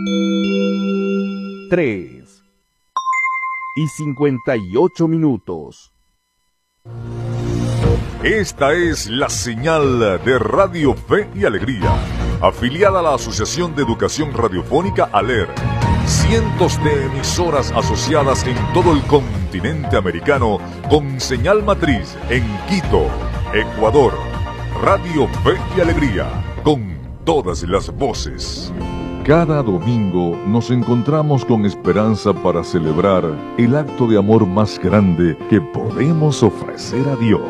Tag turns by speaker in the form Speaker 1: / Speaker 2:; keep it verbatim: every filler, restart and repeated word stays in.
Speaker 1: tres y cincuenta y ocho minutos.
Speaker 2: Esta es la señal de Radio Fe y Alegría, afiliada a la Asociación de Educación Radiofónica ALER. Cientos de emisoras asociadas en todo el continente americano con señal matriz en Quito, Ecuador. Radio Fe y Alegría, con todas las voces. Cada domingo nos encontramos con esperanza para celebrar el acto de amor más grande que podemos ofrecer a Dios.